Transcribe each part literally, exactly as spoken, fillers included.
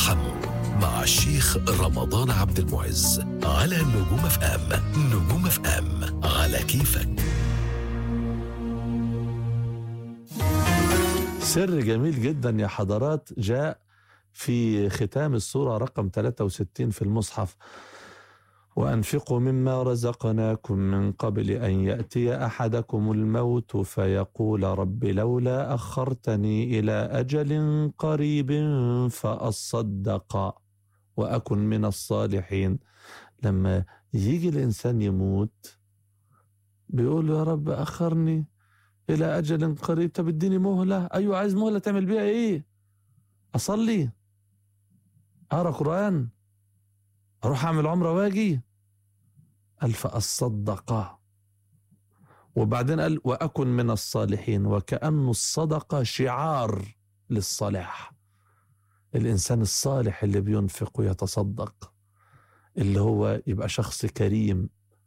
تراحموا مع الشيخ رمضان عبد المعز على نجوم اف ام. نجوم اف ام على كيفك. سر جميل جدا يا حضرات جاء في ختام السورة رقم ثلاثة وستين في المصحف: وأنفقوا مما رزقناكم من قبل أن يأتي أحدكم الموت فيقول رب لولا أخرتني إلى أجل قريب فأصدق وأكن من الصالحين. لما يجي الإنسان يموت بيقول يا رب أخرني إلى أجل قريب. طب اديني مهلة. أيوة عايز مهلة تعمل بيها إيه؟ أصلي، أقرأ قرآن، أروح أعمل عمرة واجي. قال فأصدق، وبعدين قال وأكن من الصالحين، وكأن الصدقة شعار للصلاح. الإنسان الصالح اللي بينفق ويتصدق اللي هو يبقى شخص كريم.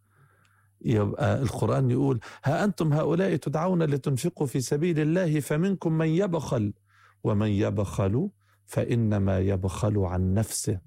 يبقى القرآن يقول ها أنتم هؤلاء تدعون لتنفقوا في سبيل الله فمنكم من يبخل ومن يبخل فإنما يبخل عن نفسه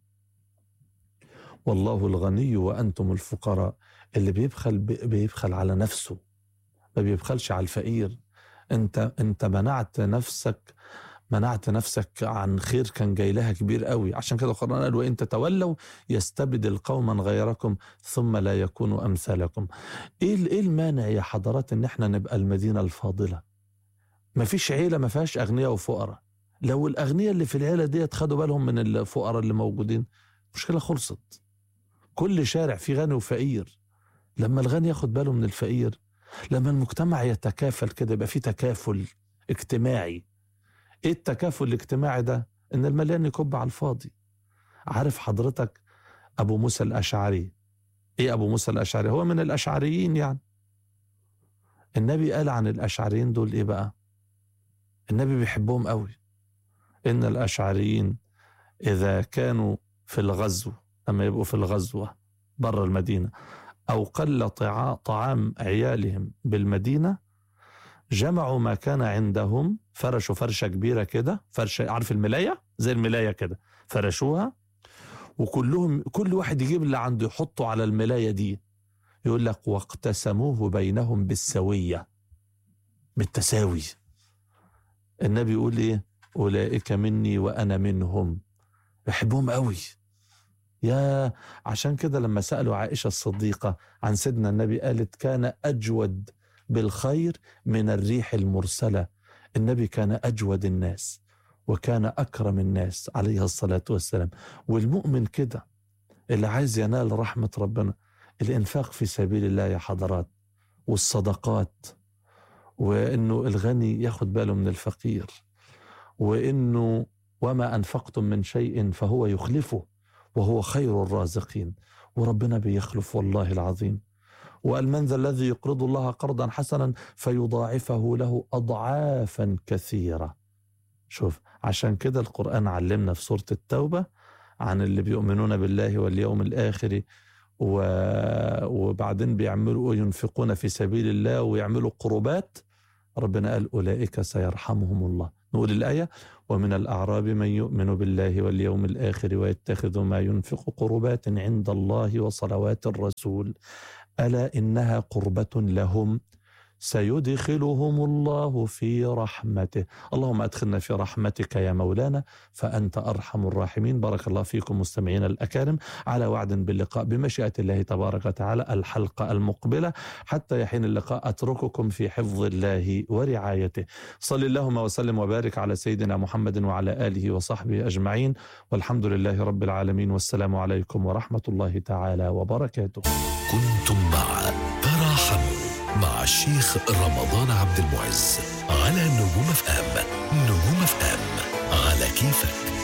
والله الغني وأنتم الفقراء. اللي بيبخل بيبخل على نفسه، ما بيبخلش على الفقير. انت انت منعت نفسك منعت نفسك عن خير كان جاي لها كبير قوي. عشان كده القرآن قال وإن تتولوا يستبدل قوما غيركم ثم لا يكونوا أمثالكم. ايه ايه المانع يا حضرات ان احنا نبقى المدينة الفاضلة؟ ما فيش عيلة ما فيهاش أغنياء وفقراء. لو الأغنياء اللي في العيلة دي خدوا بالهم من الفقراء اللي موجودين مشكلة خلصت. كل شارع فيه غني وفقير. لما الغني ياخد باله من الفقير، لما المجتمع يتكافل كده يبقى فيه تكافل اجتماعي. ايه التكافل الاجتماعي ده؟ ان المليان يكب على الفاضي. عارف حضرتك ابو موسى الاشعري؟ ايه ابو موسى الاشعري؟ هو من الاشعريين يعني. النبي قال عن الاشعريين دول ايه بقى؟ النبي بيحبهم قوي. ان الاشعريين اذا كانوا في الغزو، لما يبقوا في الغزوة بره المدينة او قل طعام عيالهم بالمدينة، جمعوا ما كان عندهم، فرشوا فرشة كبيرة كده، فرشة عارف الملاية زي الملاية كده، فرشوها وكلهم كل واحد يجيب اللي عنده يحطه على الملاية دي. يقول لك واقتسموه بينهم بالسوية، بالتساوي. النبي يقول ايه؟ أولئك مني وأنا منهم. بحبهم قوي. يا عشان كده لما سألوا عائشة الصديقة عن سيدنا النبي قالت كان أجود بالخير من الريح المرسلة. النبي كان أجود الناس وكان أكرم الناس عليه الصلاة والسلام. والمؤمن كده اللي عايز ينال رحمة ربنا، الإنفاق في سبيل الله يا حضرات، والصدقات، وإنه الغني ياخد باله من الفقير، وإنه وما أنفقتم من شيء فهو يخلفه وهو خير الرازقين. وربنا بيخلف والله العظيم. وقال من ذا الذي يقرض الله قرضا حسنا فيضاعفه له أضعافا كثيرة. شوف، عشان كده القرآن علمنا في سورة التوبة عن اللي بيؤمنون بالله واليوم الآخر و... وبعدين بيعملوا وينفقون في سبيل الله ويعملوا قربات. ربنا قال أولئك سيرحمهم الله. نقول الآية: ومن الأعراب من يؤمن بالله واليوم الآخر ويتخذ ما ينفق قربات عند الله وصلوات الرسول ألا إنها قربة لهم سيدخلهم الله في رحمته. اللهم أدخلنا في رحمتك يا مولانا فأنت أرحم الراحمين. بارك الله فيكم مستمعين الأكارم، على وعد باللقاء بمشيئة الله تبارك وتعالى الحلقة المقبلة. حتى يحين اللقاء أترككم في حفظ الله ورعايته. صلى اللهم وسلم وبارك على سيدنا محمد وعلى آله وصحبه أجمعين، والحمد لله رب العالمين، والسلام عليكم ورحمة الله تعالى وبركاته. كنتم مع تراحموا مع الشيخ رمضان عبد المعز على نجوم اف ام. نجوم اف ام على كيفك.